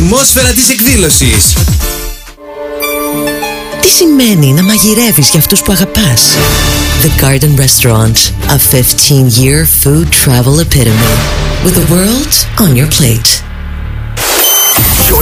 ατμόσφαιρα της εκδήλωσης. Τι σημαίνει να μαγειρεύεις για αυτούς που αγαπάς? The Garden Restaurant, a 15-year food travel epitome, with the world on your plate.